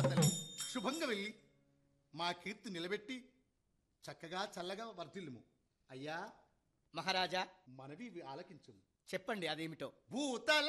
తల్లి, శుభంగా వెళ్ళి మా కీర్తి నిలబెట్టి చక్కగా చల్లగా వర్ధిల్లుము. అయ్యా మహారాజా, మనవి ఆలకించుము. చెప్పండి అదేమిటో. భూతల